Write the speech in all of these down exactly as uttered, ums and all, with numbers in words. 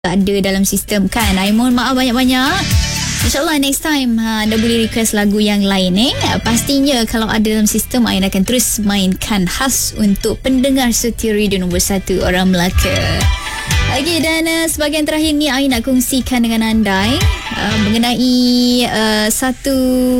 ada dalam sistem kan. I mohon maaf banyak-banyak. InsyaAllah next time ha, anda boleh request lagu yang lain eh. Pastinya kalau ada dalam sistem, Ain akan terus mainkan khas untuk pendengar setia radio nombor satu orang Melaka. Okey, dan uh, sebahagian terakhir ni Ain nak kongsikan dengan anda eh, uh, mengenai uh, satu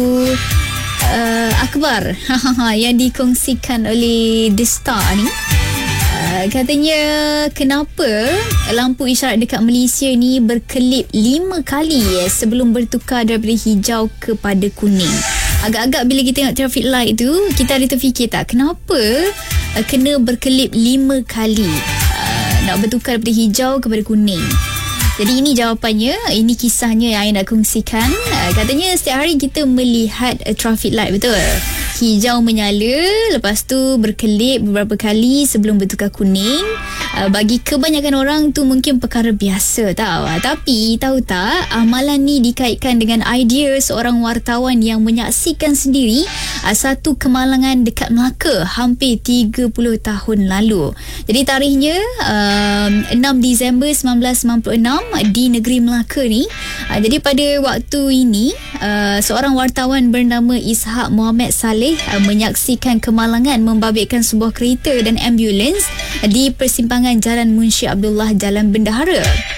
uh, akhbar yang dikongsikan oleh The Star ni. Uh, katanya kenapa lampu isyarat dekat Malaysia ni berkelip lima kali eh, sebelum bertukar daripada hijau kepada kuning. Agak-agak bila kita tengok traffic light tu, kita ada terfikir tak kenapa uh, kena berkelip lima kali uh, nak bertukar daripada hijau kepada kuning. Jadi ini jawapannya, ini kisahnya yang saya nak kongsikan. Uh, katanya setiap hari kita melihat uh, traffic light, betul? Hijau menyala, lepas tu berkelip beberapa kali sebelum bertukar kuning. Uh, bagi kebanyakan orang tu mungkin perkara biasa tau. Uh, tapi tahu tak, amalan ni dikaitkan dengan idea seorang wartawan yang menyaksikan sendiri uh, satu kemalangan dekat Melaka hampir tiga puluh tahun lalu. Jadi tarikhnya uh, enam Disember sembilan belas sembilan puluh enam di negeri Melaka ni. Uh, jadi pada waktu ini uh, seorang wartawan bernama Ishak Muhammad Saleh uh, menyaksikan kemalangan membabitkan sebuah kereta dan ambulans di persimpangan Jalan Munshi Abdullah, Jalan Bendahara.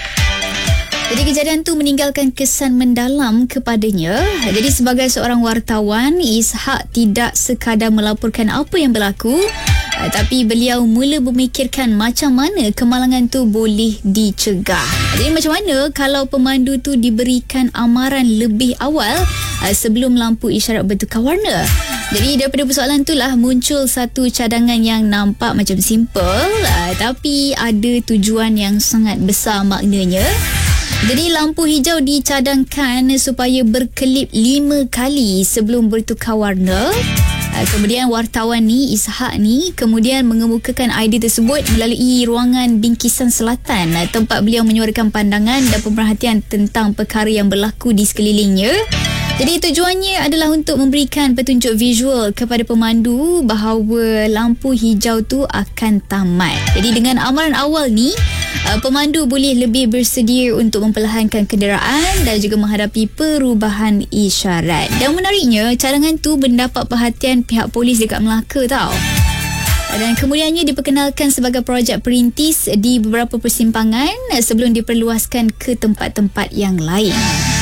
Jadi kejadian tu meninggalkan kesan mendalam kepadanya. Jadi sebagai seorang wartawan, Ishak tidak sekadar melaporkan apa yang berlaku, tapi beliau mula memikirkan macam mana kemalangan tu boleh dicegah. Jadi macam mana kalau pemandu tu diberikan amaran lebih awal sebelum lampu isyarat bertukar warna. Jadi daripada persoalan tu lah muncul satu cadangan yang nampak macam simple, tapi ada tujuan yang sangat besar maknanya. Jadi lampu hijau dicadangkan supaya berkelip lima kali sebelum bertukar warna. Kemudian wartawan ni, Ishak ni, kemudian mengemukakan idea tersebut melalui ruangan bingkisan selatan, tempat beliau menyuarakan pandangan dan pemerhatian tentang perkara yang berlaku di sekelilingnya. Jadi tujuannya adalah untuk memberikan petunjuk visual kepada pemandu bahawa lampu hijau tu akan tamat. Jadi dengan amaran awal ni, uh, pemandu boleh lebih bersedia untuk memperlahankan kenderaan dan juga menghadapi perubahan isyarat. Dan menariknya, cadangan tu mendapat perhatian pihak polis dekat Melaka tau. Dan kemudiannya diperkenalkan sebagai projek perintis di beberapa persimpangan sebelum diperluaskan ke tempat-tempat yang lain.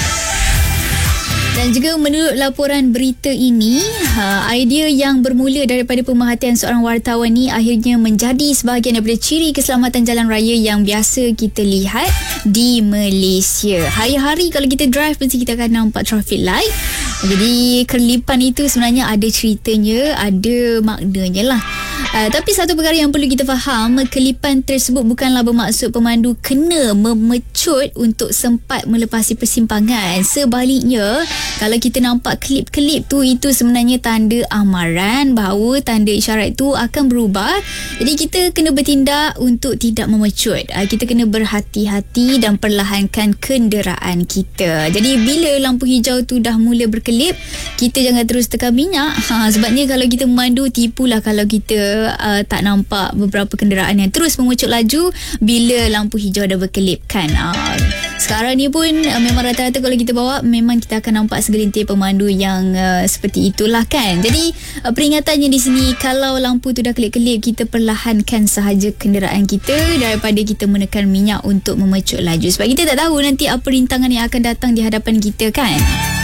Dan juga menurut laporan berita ini, ha, idea yang bermula daripada pemerhatian seorang wartawan ni akhirnya menjadi sebahagian daripada ciri keselamatan jalan raya yang biasa kita lihat di Malaysia. Hari-hari kalau kita drive mesti kita akan nampak traffic light. Jadi kelipan itu sebenarnya ada ceritanya, ada maknanya lah. Uh, tapi satu perkara yang perlu kita faham, kelipan tersebut bukanlah bermaksud pemandu kena memecut untuk sempat melepasi persimpangan. Sebaliknya, kalau kita nampak kelip-kelip tu, itu sebenarnya tanda amaran bahawa tanda isyarat itu akan berubah. Jadi kita kena bertindak untuk tidak memecut. Uh, kita kena berhati-hati dan perlahankan kenderaan kita. Jadi bila lampu hijau tu dah mula berkelip, kita jangan terus tekan minyak. Ha, sebabnya kalau kita memandu, tipulah kalau kita Uh, tak nampak beberapa kenderaan yang terus memucut laju bila lampu hijau dah berkelip kan. Uh, sekarang ni pun uh, memang rata-rata kalau kita bawa, memang kita akan nampak segelintir pemandu yang uh, seperti itulah kan. Jadi uh, peringatannya di sini, kalau lampu tu dah kelip-kelip, kita perlahankan sahaja kenderaan kita daripada kita menekan minyak untuk memucut laju. Sebab kita tak tahu nanti apa rintangan yang akan datang di hadapan kita kan.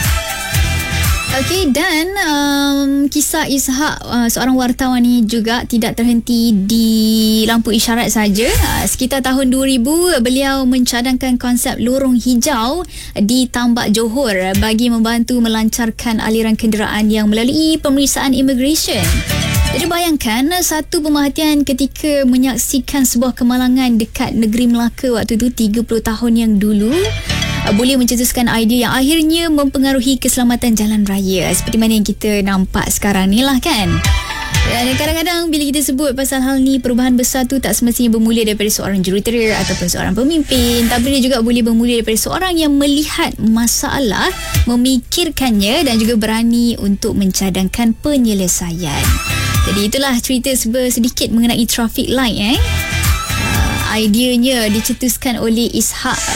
Okey, dan um, kisah Ishak, uh, seorang wartawan ni juga tidak terhenti di lampu isyarat saja. Uh, sekitar tahun dua ribu, beliau mencadangkan konsep lorong hijau di Tambak Johor bagi membantu melancarkan aliran kenderaan yang melalui pemeriksaan immigration. Jadi bayangkan satu pemerhatian ketika menyaksikan sebuah kemalangan dekat negeri Melaka waktu tu tiga puluh tahun yang dulu, boleh mencetuskan idea yang akhirnya mempengaruhi keselamatan jalan raya seperti mana yang kita nampak sekarang ni lah kan. Dan kadang-kadang bila kita sebut pasal hal ni, perubahan besar tu tak semestinya bermula daripada seorang jurutera ataupun seorang pemimpin, tapi dia juga boleh bermula daripada seorang yang melihat masalah, memikirkannya dan juga berani untuk mencadangkan penyelesaian. Jadi itulah cerita sedikit mengenai traffic light eh. ideanya dicetuskan oleh Ishak